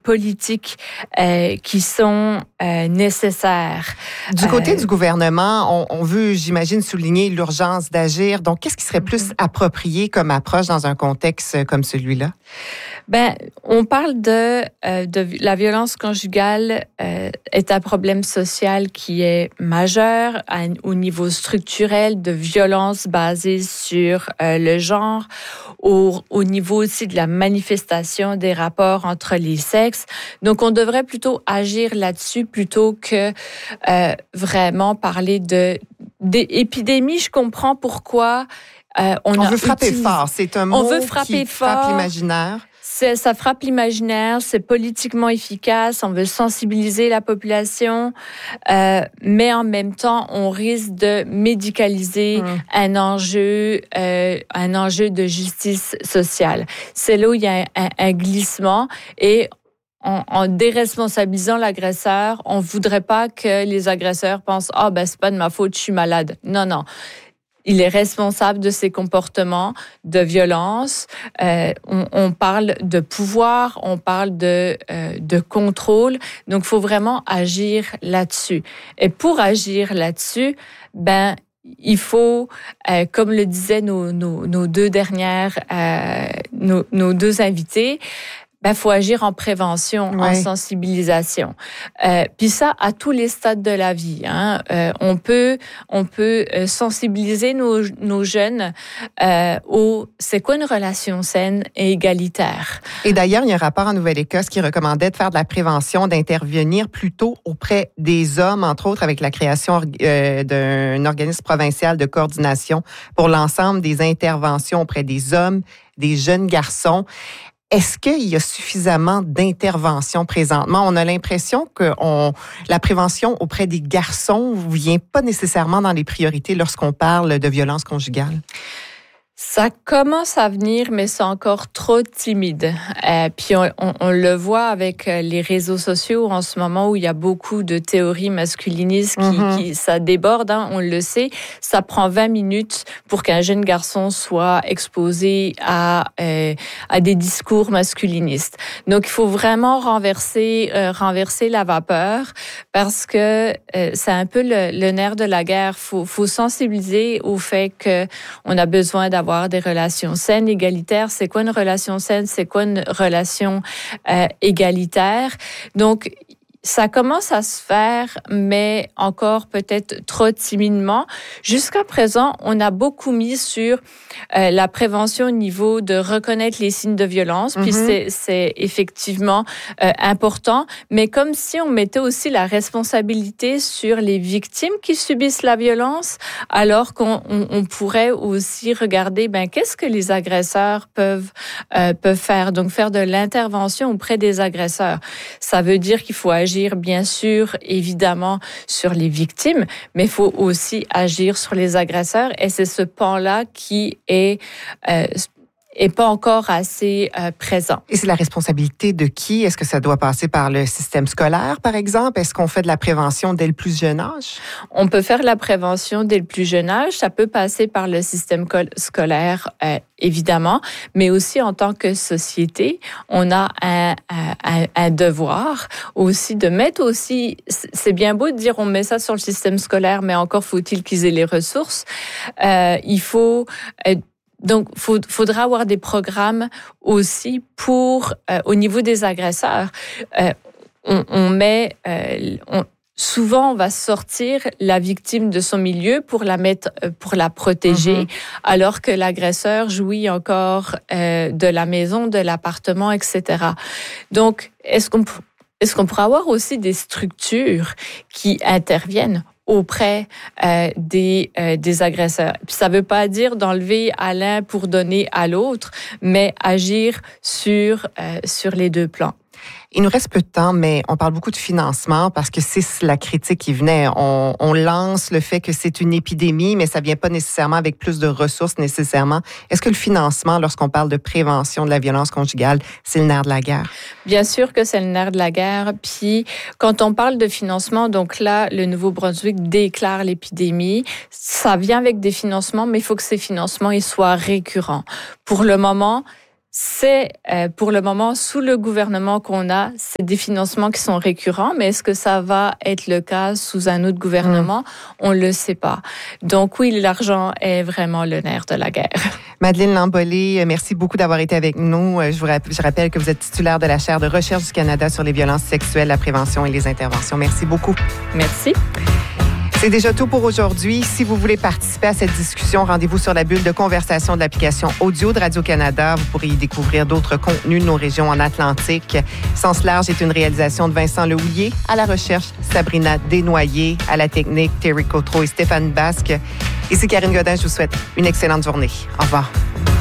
politiques qui sont nécessaires. Du côté du gouvernement, on veut, j'imagine, souligner l'urgence d'agir. Donc, qu'est-ce qui serait plus approprié comme approche dans un contexte comme celui-là? On parle de la violence conjugale est un problème social qui est majeur au niveau structurel de violence basée sur le genre, au niveau aussi de la manifestation des rapports entre les sexes. Donc, on devrait plutôt agir là-dessus plutôt que vraiment parler d'épidémie. Je comprends pourquoi on veut frapper fort. C'est un mot qui frappe l'imaginaire. Ça frappe l'imaginaire, c'est politiquement efficace, on veut sensibiliser la population, mais en même temps, on risque de médicaliser un enjeu de justice sociale. C'est là où il y a un glissement et en déresponsabilisant l'agresseur, on voudrait pas que les agresseurs pensent « c'est pas de ma faute, je suis malade ». Non. Il est responsable de ses comportements de violence. On parle de pouvoir, on parle de contrôle. Donc, il faut vraiment agir là-dessus. Et pour agir là-dessus, il faut, comme le disaient nos deux invités, faut agir en prévention, en sensibilisation. Puis ça, à tous les stades de la vie. On peut sensibiliser nos jeunes c'est quoi une relation saine et égalitaire. Et d'ailleurs, il y a un rapport en Nouvelle-Écosse qui recommandait de faire de la prévention, d'intervenir plutôt auprès des hommes, entre autres avec la création d'un organisme provincial de coordination pour l'ensemble des interventions auprès des hommes, des jeunes garçons. Est-ce qu'il y a suffisamment d'interventions présentement? On a l'impression que la prévention auprès des garçons ne vient pas nécessairement dans les priorités lorsqu'on parle de violence conjugale. Ça commence à venir, mais c'est encore trop timide. Puis on le voit avec les réseaux sociaux en ce moment où il y a beaucoup de théories masculinistes qui ça déborde, on le sait. Ça prend 20 minutes pour qu'un jeune garçon soit exposé à des discours masculinistes. Donc il faut vraiment renverser la vapeur parce que c'est un peu le nerf de la guerre. Faut sensibiliser au fait que on a besoin d'avoir des relations saines, égalitaires. C'est quoi une relation saine? C'est quoi une relation égalitaire? Donc, ça commence à se faire, mais encore peut-être trop timidement. Jusqu'à présent, on a beaucoup mis sur la prévention au niveau de reconnaître les signes de violence, puis c'est effectivement important, mais comme si on mettait aussi la responsabilité sur les victimes qui subissent la violence, alors qu'on pourrait aussi regarder qu'est-ce que les agresseurs peuvent faire. Donc, faire de l'intervention auprès des agresseurs. Ça veut dire qu'il faut agir bien sûr, évidemment, sur les victimes, mais il faut aussi agir sur les agresseurs. Et c'est ce pan-là qui est pas encore assez présent. Et c'est la responsabilité de qui? Est-ce que ça doit passer par le système scolaire, par exemple? Est-ce qu'on fait de la prévention dès le plus jeune âge? On peut faire de la prévention dès le plus jeune âge. Ça peut passer par le système scolaire, évidemment, mais aussi en tant que société, on a un devoir aussi de mettre aussi... C'est bien beau de dire on met ça sur le système scolaire, mais encore faut-il qu'ils aient les ressources. Il faut... Donc, faudra avoir des programmes aussi pour au niveau des agresseurs. Souvent, on va sortir la victime de son milieu pour la protéger, alors que l'agresseur jouit encore de la maison, de l'appartement, etc. Donc, est-ce qu'on pourrait avoir aussi des structures qui interviennent auprès des agresseurs. Puis ça veut pas dire d'enlever à l'un pour donner à l'autre, mais agir sur les deux plans. Il nous reste peu de temps, mais on parle beaucoup de financement parce que c'est la critique qui venait. On lance le fait que c'est une épidémie, mais ça vient pas nécessairement avec plus de ressources nécessairement. Est-ce que le financement, lorsqu'on parle de prévention de la violence conjugale, c'est le nerf de la guerre? Bien sûr que c'est le nerf de la guerre. Puis quand on parle de financement, donc là, le Nouveau-Brunswick déclare l'épidémie. Ça vient avec des financements, mais il faut que ces financements ils soient récurrents. Pour le moment, c'est pour le moment, sous le gouvernement qu'on a, c'est des financements qui sont récurrents, mais est-ce que ça va être le cas sous un autre gouvernement? On ne le sait pas. Donc oui, l'argent est vraiment le nerf de la guerre. Madeleine Lambollet, merci beaucoup d'avoir été avec nous. Je rappelle que vous êtes titulaire de la chaire de recherche du Canada sur les violences sexuelles, la prévention et les interventions. Merci beaucoup. Merci. C'est déjà tout pour aujourd'hui. Si vous voulez participer à cette discussion, rendez-vous sur la bulle de conversation de l'application audio de Radio-Canada. Vous pourrez y découvrir d'autres contenus de nos régions en Atlantique. Sens large est une réalisation de Vincent Lehouillier. À la recherche, Sabrina Desnoyers. À la technique, Terry Cotreau et Stéphane Basque. Ici Karine Godin, je vous souhaite une excellente journée. Au revoir.